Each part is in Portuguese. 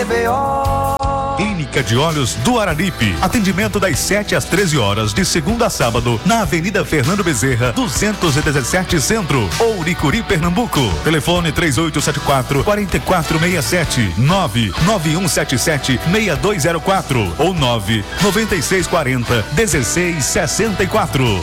CBO. Clínica de Olhos do Araripe. Atendimento das 7 às 13 horas, de segunda a sábado, na Avenida Fernando Bezerra, 217 Centro, Ouricuri, Pernambuco. Telefone 3874-4467, 99177-6204 ou 99640-1664.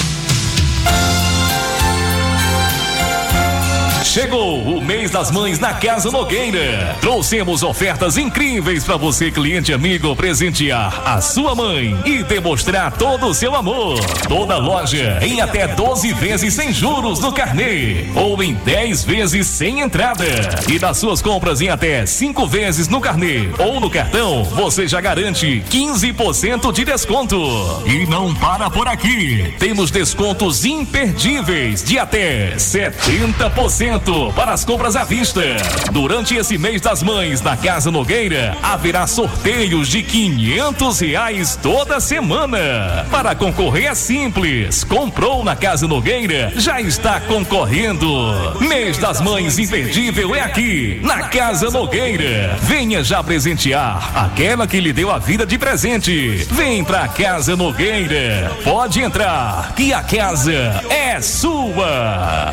Chegou o mês das mães na Casa Nogueira. Trouxemos ofertas incríveis para você, cliente amigo, presentear a sua mãe e demonstrar todo o seu amor. Toda loja em até 12 vezes sem juros no carnê ou em 10 vezes sem entrada. E das suas compras em até 5 vezes no carnê ou no cartão, você já garante 15% de desconto. E não para por aqui. Temos descontos imperdíveis de até 70% para as compras à vista. Durante esse mês das mães na Casa Nogueira, haverá sorteios de R$500 toda semana. Para concorrer é simples. Comprou na Casa Nogueira, já está concorrendo. Mês das mães imperdível é aqui, na Casa Nogueira. Venha já presentear aquela que lhe deu a vida de presente. Vem pra Casa Nogueira. Pode entrar, que a casa é sua.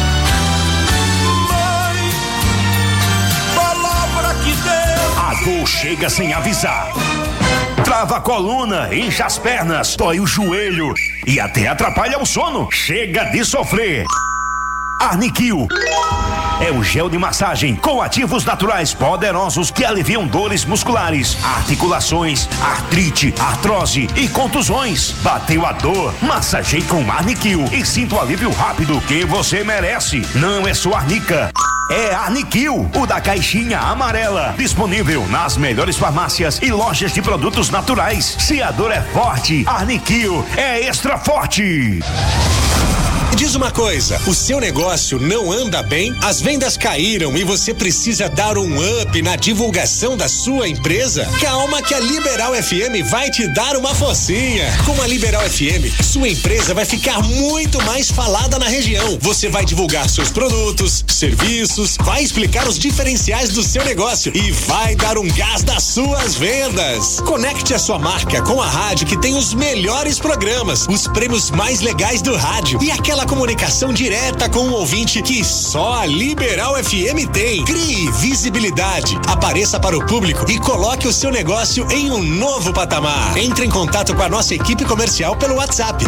A dor chega sem avisar. Trava a coluna, incha as pernas, dói o joelho e até atrapalha o sono. Chega de sofrer. Arniquil é o gel de massagem com ativos naturais poderosos que aliviam dores musculares, articulações, artrite, artrose e contusões. Bateu a dor? Massageie com Arniquil e sinta o alívio rápido que você merece. Não é só Arnica, é Arniquil, o da caixinha amarela. Disponível nas melhores farmácias e lojas de produtos naturais. Se a dor é forte, Arniquil é extra forte. Diz uma coisa, o seu negócio não anda bem? As vendas caíram e você precisa dar um up na divulgação da sua empresa? Calma que a Liberal FM vai te dar uma forcinha. Com a Liberal FM, sua empresa vai ficar muito mais falada na região. Você vai divulgar seus produtos, serviços, vai explicar os diferenciais do seu negócio e vai dar um gás nas suas vendas. Conecte a sua marca com a rádio que tem os melhores programas, os prêmios mais legais do rádio e aquela comunicação direta com o ouvinte que só a Liberal FM tem. Crie visibilidade, apareça para o público e coloque o seu negócio em um novo patamar. Entre em contato com a nossa equipe comercial pelo WhatsApp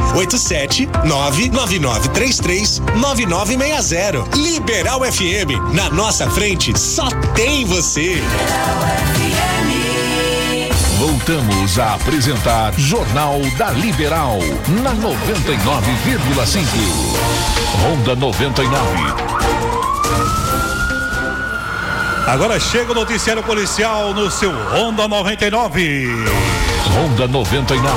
87999339960. Liberal FM, na nossa frente só tem você. Voltamos a apresentar Jornal da Liberal na 99,5. Ronda 99. Agora chega o noticiário policial no seu Ronda 99. Ronda 99.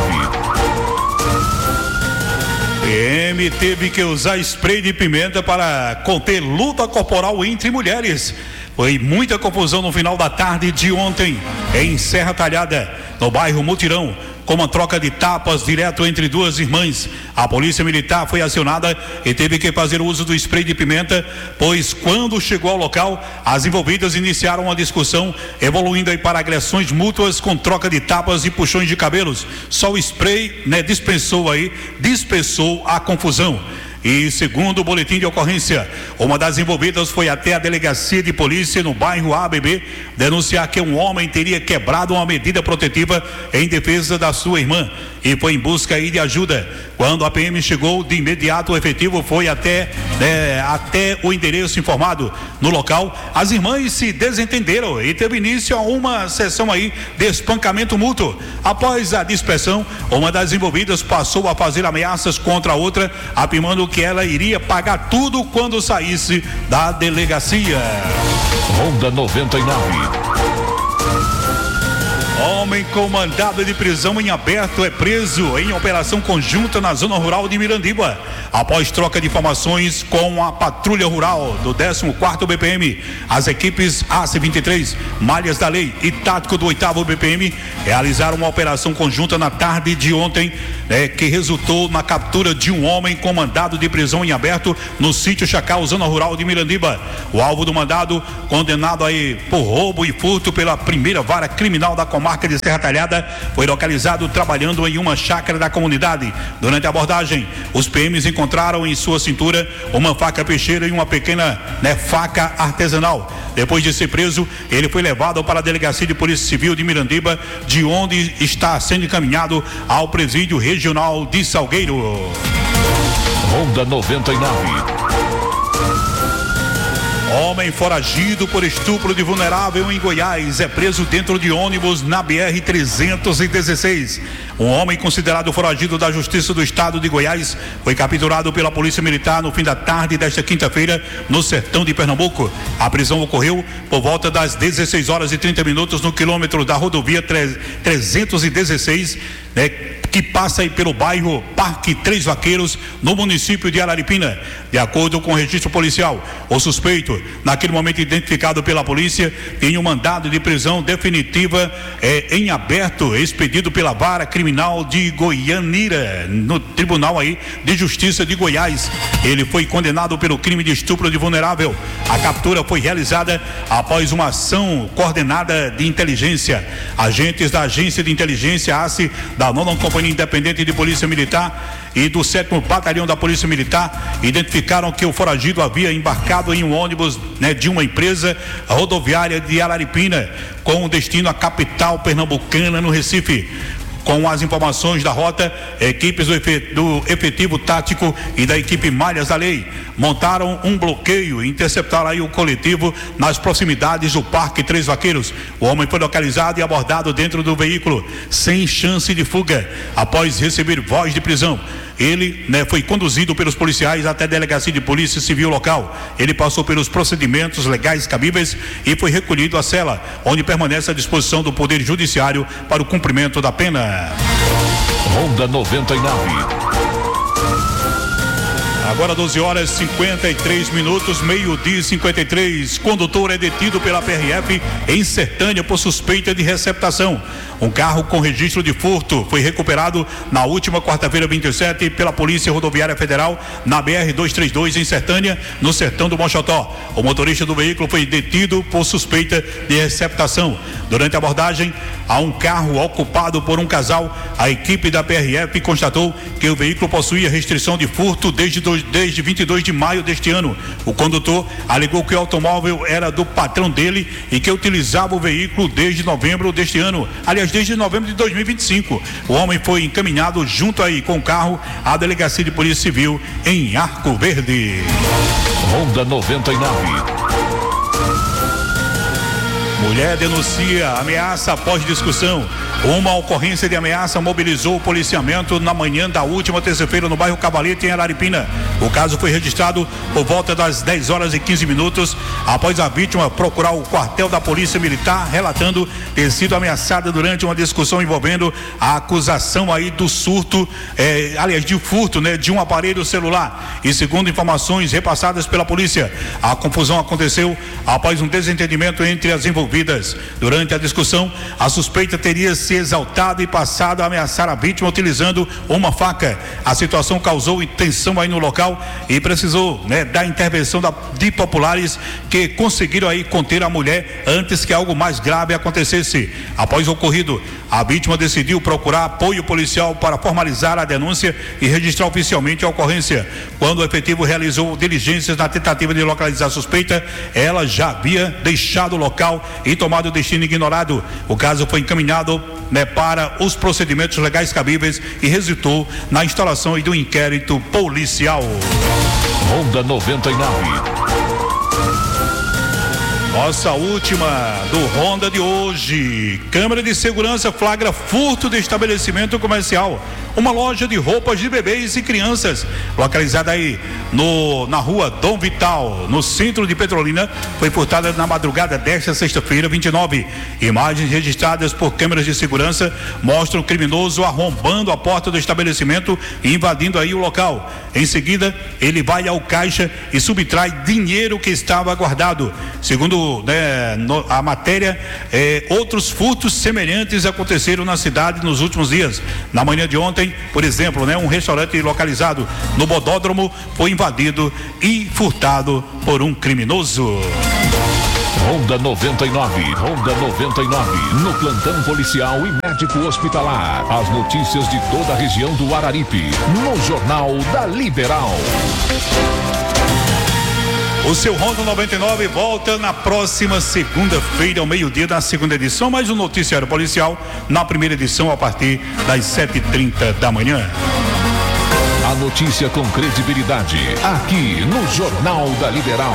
PM teve que usar spray de pimenta para conter luta corporal entre mulheres. Foi muita confusão no final da tarde de ontem, em Serra Talhada, no bairro Mutirão, com uma troca de tapas direto entre duas irmãs. A polícia militar foi acionada e teve que fazer uso do spray de pimenta, pois quando chegou ao local, as envolvidas iniciaram uma discussão, evoluindo aí para agressões mútuas com troca de tapas e puxões de cabelos. Só o spray, dispensou a confusão. E segundo o boletim de ocorrência, uma das envolvidas foi até a delegacia de polícia no bairro ABB denunciar que um homem teria quebrado uma medida protetiva em defesa da sua irmã e foi em busca aí de ajuda. Quando a PM chegou, de imediato o efetivo foi até o endereço informado. No local, as irmãs se desentenderam e teve início a uma sessão aí de espancamento mútuo. Após a dispersão, uma das envolvidas passou a fazer ameaças contra a outra, afirmando que ela iria pagar tudo quando saísse da delegacia. Ronda 99. Homem com mandado de prisão em aberto é preso em operação conjunta na zona rural de Mirandiba. Após troca de informações com a patrulha rural do 14º BPM, as equipes AC-23, Malhas da Lei e Tático do 8º BPM realizaram uma operação conjunta na tarde de ontem, que resultou na captura de um homem com mandado de prisão em aberto no sítio Chacal, zona rural de Mirandiba. O alvo do mandado, condenado aí por roubo e furto pela primeira vara criminal da comarca de Serra Talhada, foi localizado trabalhando em uma chácara da comunidade. Durante a abordagem, os PMs encontraram em sua cintura uma faca peixeira e uma pequena faca artesanal. Depois de ser preso, ele foi levado para a Delegacia de Polícia Civil de Mirandiba, de onde está sendo encaminhado ao Presídio Regional de Salgueiro. Ronda 99. Homem foragido por estupro de vulnerável em Goiás é preso dentro de ônibus na BR-316. Um homem considerado foragido da Justiça do Estado de Goiás foi capturado pela Polícia Militar no fim da tarde desta quinta-feira no sertão de Pernambuco. A prisão ocorreu por volta das 16h30 no quilômetro da rodovia 316, que passa aí pelo bairro Parque Três Vaqueiros, no município de Araripina. De acordo com o registro policial, o suspeito, naquele momento identificado pela polícia, tem um mandado de prisão definitiva em aberto, expedido pela Vara Criminal de Goianira, no Tribunal aí de Justiça de Goiás. Ele foi condenado pelo crime de estupro de vulnerável. A captura foi realizada após uma ação coordenada de inteligência. Agentes da Agência de Inteligência ACE, da 9ª Companhia Independente de Polícia Militar e do 7º Batalhão da Polícia Militar identificaram que o foragido havia embarcado em um ônibus de uma empresa rodoviária de Araripina com destino à capital pernambucana, no Recife. Com as informações da rota, equipes do efetivo tático e da equipe Malhas da Lei montaram um bloqueio e interceptaram aí o coletivo nas proximidades do Parque Três Vaqueiros. O homem foi localizado e abordado dentro do veículo, sem chance de fuga. Após receber voz de prisão, ele foi conduzido pelos policiais até a Delegacia de Polícia Civil local. Ele passou pelos procedimentos legais cabíveis e foi recolhido à cela, onde permanece à disposição do Poder Judiciário para o cumprimento da pena. Ronda 99. Agora 12h53, meio-dia e 53. Condutor é detido pela PRF em Sertânia por suspeita de receptação. Um carro com registro de furto foi recuperado na última quarta-feira, 27, pela Polícia Rodoviária Federal na BR-232 em Sertânia, no sertão do Mochotó. O motorista do veículo foi detido por suspeita de receptação. Durante a abordagem a um carro ocupado por um casal, a equipe da PRF constatou que o veículo possuía restrição de furto desde 22 de maio deste ano. O condutor alegou que o automóvel era do patrão dele e que utilizava o veículo desde novembro deste ano. Aliás, desde novembro de 2025. O homem foi encaminhado junto aí com o carro à Delegacia de Polícia Civil em Arco Verde. Ronda 99. Mulher denuncia ameaça após discussão. Uma ocorrência de ameaça mobilizou o policiamento na manhã da última terça-feira no bairro Cavalete, em Araripina. O caso foi registrado por volta das 10h15 após a vítima procurar o quartel da Polícia Militar, relatando ter sido ameaçada durante uma discussão envolvendo a acusação aí do surto, de furto, de um aparelho celular. E segundo informações repassadas pela polícia, a confusão aconteceu após um desentendimento entre as envolvidas. Durante a discussão, a suspeita teria se exaltado e passado a ameaçar a vítima utilizando uma faca. A situação causou tensão aí no local e precisou da intervenção de populares que conseguiram aí conter a mulher antes que algo mais grave acontecesse. Após o ocorrido, a vítima decidiu procurar apoio policial para formalizar a denúncia e registrar oficialmente a ocorrência. Quando o efetivo realizou diligências na tentativa de localizar a suspeita, ela já havia deixado o local e tomado o destino ignorado. O caso foi encaminhado para os procedimentos legais cabíveis e resultou na instalação de um inquérito policial. Ronda 99. Nossa última do Ronda de hoje. Câmera de segurança flagra furto de estabelecimento comercial. Uma loja de roupas de bebês e crianças, localizada aí na rua Dom Vital, no centro de Petrolina, foi furtada na madrugada desta sexta-feira, 29. Imagens registradas por câmeras de segurança mostram o criminoso arrombando a porta do estabelecimento e invadindo aí o local. Em seguida, ele vai ao caixa e subtrai dinheiro que estava guardado. Segundo a matéria, outros furtos semelhantes aconteceram na cidade nos últimos dias. Na manhã de ontem, por exemplo, um restaurante localizado no Bodódromo foi invadido e furtado por um criminoso. Ronda 99, no plantão policial e médico hospitalar. As notícias de toda a região do Araripe, no Jornal da Liberal. O seu Ronda 99 volta na próxima segunda-feira, ao meio-dia, na segunda edição, mais um noticiário policial na primeira edição a partir das 7h30 da manhã. A notícia com credibilidade, aqui no Jornal da Liberal.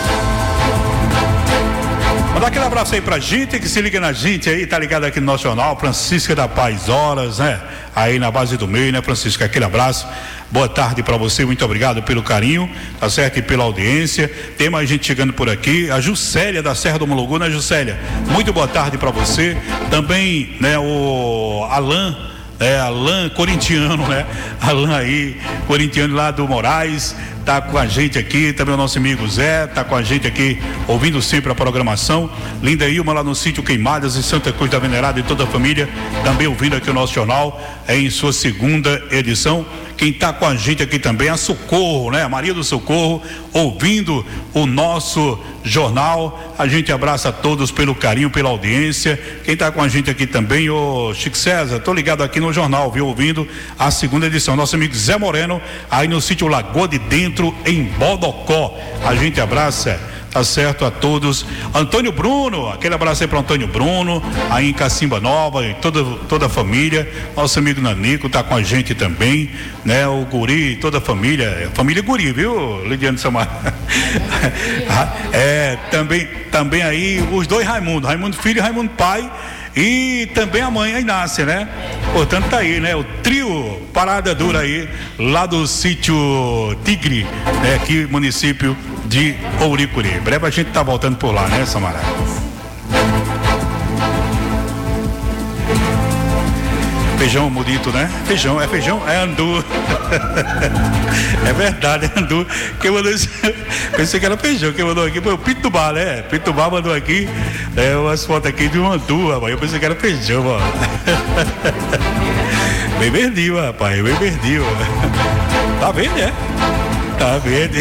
Mandar aquele abraço aí pra gente que se liga na gente aí, tá ligado aqui no nosso jornal, Francisca da Paz Horas, aí na base do meio, Francisca, aquele abraço, boa tarde pra você, muito obrigado pelo carinho, tá certo, e pela audiência. Tem mais gente chegando por aqui, a Juscelia da Serra do Mulugu, Juscelia, muito boa tarde pra você, também, o Alan corintiano, Alan aí, corintiano lá do Moraes, tá com a gente aqui, também o nosso amigo Zé, tá com a gente aqui, ouvindo sempre a programação. Linda Ilma lá no sítio Queimadas, em Santa Cruz da Venerada, e toda a família, também ouvindo aqui o nosso jornal, em sua segunda edição. Quem tá com a gente aqui também, a Socorro, a Maria do Socorro, ouvindo o nosso jornal. A gente abraça a todos pelo carinho, pela audiência. Quem tá com a gente aqui também, o Chico César, tô ligado aqui no jornal, ouvindo a segunda edição. Nosso amigo Zé Moreno, aí no sítio Lagoa de Dentro, em Bodocó. A gente abraça, tá certo, a todos. Antônio Bruno, aquele abraço aí para Antônio Bruno, aí em Cacimba Nova, e toda a família. Nosso amigo Nanico tá com a gente também, o Guri, toda a família Guri, viu, Lidiane Samar? Também aí os dois Raimundo filho e Raimundo pai, e também a mãe, a Inácia, Portanto, tá aí, o trio Parada Dura aí, lá do sítio Tigre, aqui, município de Ouricuri. Breve a gente tá voltando por lá, Samara? Feijão mudito, Feijão, é andu. É verdade, é andu. Quem mandou isso? Pensei que era feijão. Quem mandou aqui foi o Pitubá, Pitubá mandou aqui umas fotos aqui de um andu, rapaz. Eu pensei que era feijão, ó. Bem verdinho, rapaz, bem verdinho. Tá vendo, Tá vendo.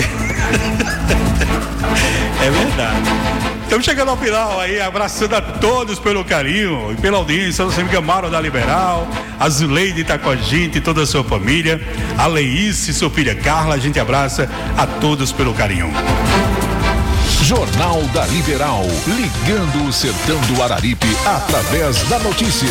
É verdade. Estamos chegando ao final aí, abraçando a todos pelo carinho e pela audiência. Nossa amiga Mauro da Liberal, a Zuleide está com a gente, toda a sua família, a Leice, sua filha Carla, a gente abraça a todos pelo carinho. Jornal da Liberal, ligando o sertão do Araripe através da notícia.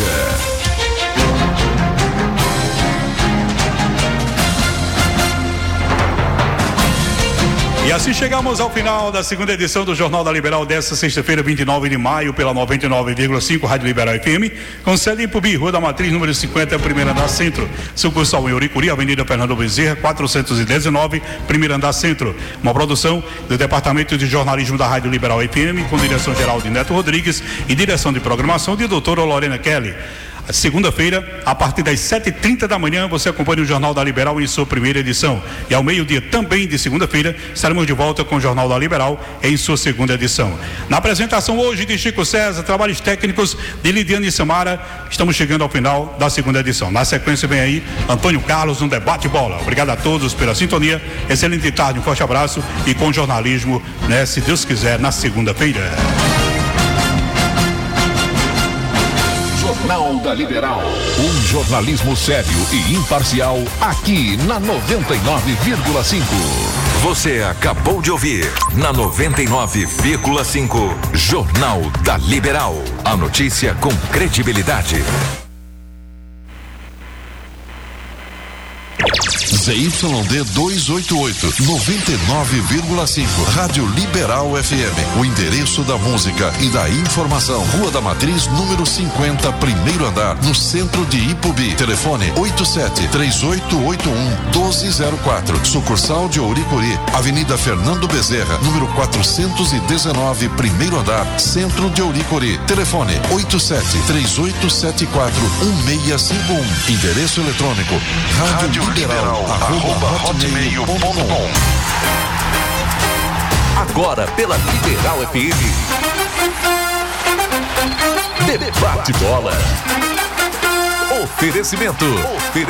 E assim chegamos ao final da segunda edição do Jornal da Liberal desta sexta-feira, 29 de maio, pela 99,5 Rádio Liberal FM, com sede em Pubi, Rua da Matriz, número 50, primeiro andar centro. Sucursal em Ouricuri, Avenida Fernando Bezerra, 419, primeiro andar centro. Uma produção do Departamento de Jornalismo da Rádio Liberal FM, com direção geral de Neto Rodrigues e direção de programação de doutora Lorena Kelly. Segunda-feira, a partir das 7h30 da manhã, você acompanha o Jornal da Liberal em sua primeira edição. E ao meio-dia, também de segunda-feira, estaremos de volta com o Jornal da Liberal em sua segunda edição. Na apresentação hoje de Chico César, trabalhos técnicos de Lidiane Samara, estamos chegando ao final da segunda edição. Na sequência vem aí Antônio Carlos no Debate Bola. Obrigado a todos pela sintonia, excelente tarde, um forte abraço e com jornalismo, se Deus quiser, na segunda-feira. Jornal da Liberal. Um jornalismo sério e imparcial aqui na 99,5. Você acabou de ouvir na 99,5 Jornal da Liberal. A notícia com credibilidade. ZYD 288, 99,5. Rádio Liberal FM. O endereço da música e da informação. Rua da Matriz, número 50, primeiro andar, no centro de Ipubi. Telefone 87-3881-1204. Sucursal de Ouricuri. Avenida Fernando Bezerra, número 419, primeiro andar, centro de Ouricuri. Telefone 87-3874-1651. Endereço eletrônico radioliberal@hotmail.com. Agora pela Liberal FM. Debate bola. Oferecimento.